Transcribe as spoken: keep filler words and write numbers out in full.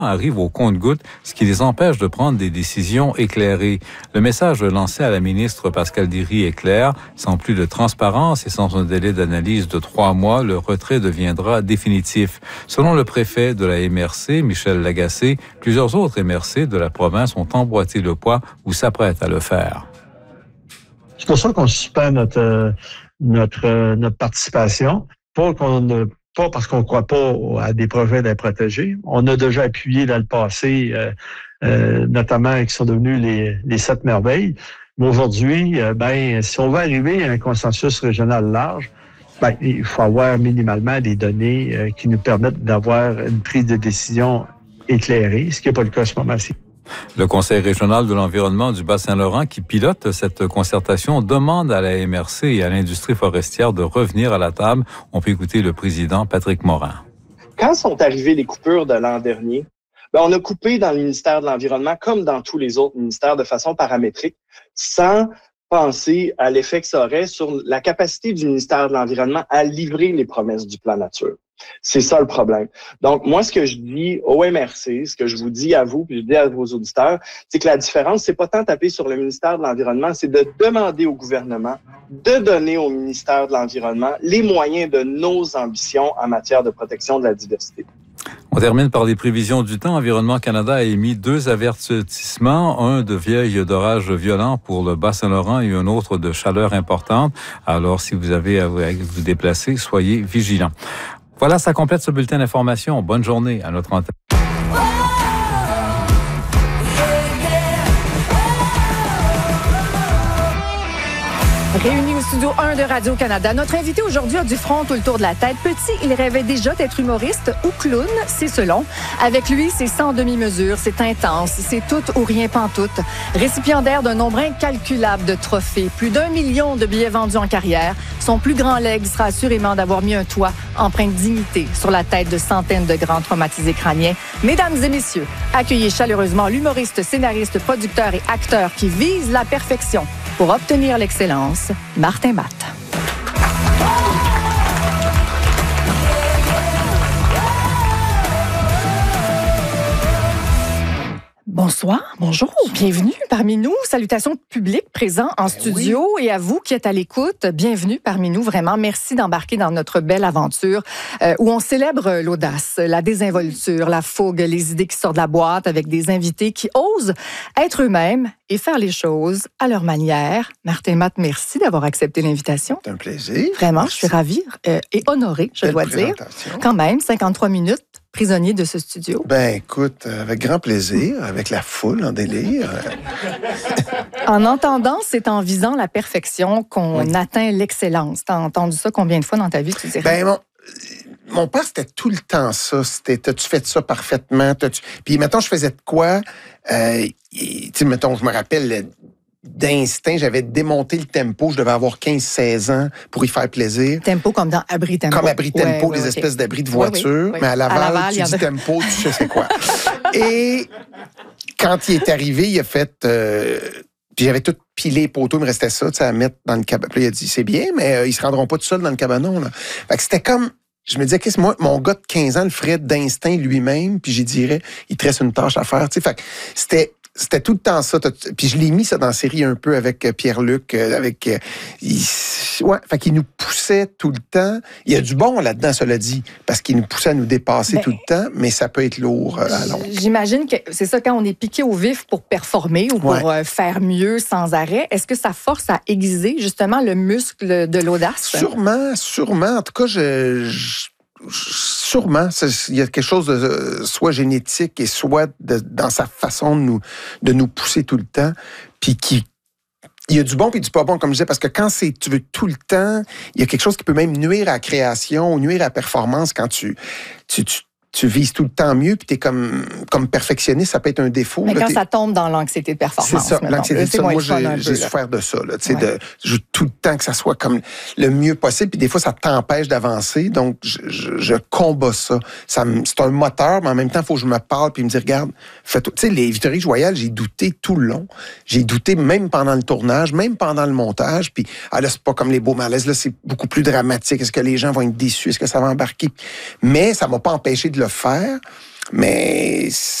arrivent au compte-gouttes, ce qui les empêche de prendre des décisions éclairées. Le message lancé à la ministre Pascale Derry est clair. Sans plus de transparence et sans un délai d'analyse de trois mois, le retrait deviendra définitif. Selon le préfet de la M R C, Michel Lagacé, plusieurs autres M R C de la province ont emboîté le pas ou s'apprêtent à le faire. C'est pour ça qu'on suspend notre, notre, notre participation. Pas qu'on ne Pas parce qu'on ne croit pas à des projets d'être protégés. On a déjà appuyé dans le passé, euh, euh, notamment qui sont devenus les, les sept merveilles. Mais aujourd'hui, euh, ben, si on veut arriver à un consensus régional large, ben, il faut avoir minimalement des données euh, qui nous permettent d'avoir une prise de décision éclairée, ce qui n'est pas le cas à ce moment-ci. Le Conseil régional de l'environnement du Bas-Saint-Laurent, qui pilote cette concertation, demande à la M R C et à l'industrie forestière de revenir à la table. On peut écouter le président Patrick Morin. Quand sont arrivées les coupures de l'an dernier, ben on a coupé dans le ministère de l'Environnement, comme dans tous les autres ministères, de façon paramétrique, sans penser à l'effet que ça aurait sur la capacité du ministère de l'Environnement à livrer les promesses du plan nature. C'est ça le problème. Donc, moi, ce que je dis au M R C, ce que je vous dis à vous, puis je dis à vos auditeurs, c'est que la différence, c'est pas tant taper sur le ministère de l'Environnement, c'est de demander au gouvernement de donner au ministère de l'Environnement les moyens de nos ambitions en matière de protection de la diversité. On termine par les prévisions du temps. Environnement Canada a émis deux avertissements, un de vieille d'orage violent pour le Bas-Saint-Laurent et un autre de chaleur importante. Alors, si vous avez à vous déplacer, soyez vigilants. Voilà, ça complète ce bulletin d'information. Bonne journée à notre antenne. Réunis au studio un de Radio-Canada, notre invité aujourd'hui a du front tout le tour de la tête. Petit, il rêvait déjà d'être humoriste ou clown, c'est selon. Avec lui, c'est sans demi-mesure, c'est intense, c'est tout ou rien pantoute. Récipiendaire d'un nombre incalculable de trophées, plus d'un million de billets vendus en carrière, son plus grand legs sera assurément d'avoir mis un toit empreint de dignité sur la tête de centaines de grands traumatisés crâniens. Mesdames et messieurs, accueillez chaleureusement l'humoriste, scénariste, producteur et acteur qui vise la perfection pour obtenir l'excellence, Martin Matt. Bonsoir, bonjour, bienvenue parmi nous. Salutations publiques présents en studio oui. Et à vous qui êtes à l'écoute, bienvenue parmi nous. Vraiment, merci d'embarquer dans notre belle aventure euh, où on célèbre l'audace, la désinvolture, la fougue, les idées qui sortent de la boîte avec des invités qui osent être eux-mêmes et faire les choses à leur manière. Martin Matt, merci d'avoir accepté l'invitation. C'est un plaisir. Vraiment, merci. Je suis ravie euh, et honorée, je Belle dois dire. Quand même, cinquante-trois minutes. Prisonnier de ce studio? Ben, écoute, avec grand plaisir, avec la foule en délire. En entendant, c'est en visant la perfection qu'on oui. atteint l'excellence. T'as entendu ça combien de fois dans ta vie, tu dirais? Ben, mon, mon père, c'était tout le temps ça. C'était, t'as-tu fait ça parfaitement? T'as-tu... Puis, mettons, je faisais de quoi? Euh, tu sais, mettons, je me rappelle... D'instinct, j'avais démonté le tempo. Je devais avoir quinze seize ans pour y faire plaisir. Tempo comme dans abri tempo. Comme abri tempo, ouais, les ouais, espèces okay. d'abris de voiture. Oui, oui, oui. Mais à Laval, à Laval tu dis a... tempo, tu sais c'est quoi. Et quand il est arrivé, il a fait... Euh... Puis j'avais tout pilé les poteaux, il me restait ça, tu sais, à mettre dans le cabanon. Puis il a dit, c'est bien, mais euh, ils se rendront pas tout seuls dans le cabanon. Là. Fait que c'était comme... Je me disais, qu'est-ce que moi, mon gars de quinze ans le ferait d'instinct lui-même, puis j'y dirais, il te reste une tâche à faire. Tu sais, fait que c'était... C'était tout le temps ça. Puis je l'ai mis ça dans la série un peu avec Pierre-Luc, avec... Il, ouais, fait qu'il nous poussait tout le temps. Il y a du bon là-dedans, cela dit, parce qu'il nous poussait à nous dépasser ben, tout le temps, mais ça peut être lourd à long. J'imagine que c'est ça, quand on est piqué au vif pour performer ou pour ouais. faire mieux sans arrêt, est-ce que ça force à aiguiser justement le muscle de l'audace? Sûrement, sûrement. En tout cas, je... je... Sûrement, il y a quelque chose de soit génétique et soit de, dans sa façon de nous, de nous pousser tout le temps, puis qui il y a du bon et du pas bon, comme je disais, parce que quand c'est, tu veux tout le temps, il y a quelque chose qui peut même nuire à la création ou nuire à la performance quand tu, tu, tu tu vises tout le temps mieux, puis t'es comme, comme perfectionniste, ça peut être un défaut. Mais là, quand t'es... ça tombe dans l'anxiété de performance. C'est ça, mettons. l'anxiété de ça. Moi, j'ai, j'ai souffert de ça. Là, ouais. de, je veux tout le temps que ça soit comme le mieux possible, puis des fois, ça t'empêche d'avancer, donc je, je, je combats ça. ça me, c'est un moteur, mais en même temps, il faut que je me parle, puis me dire, regarde, fais tout. Tu sais, les Vittories Royales, j'ai douté tout le long. J'ai douté même pendant le tournage, même pendant le montage, puis ah, là, c'est pas comme les Beaux Malaises, là, c'est beaucoup plus dramatique. Est-ce que les gens vont être déçus? Est-ce que ça va embarquer? Mais ça m'a pas empêché de le faire. Mais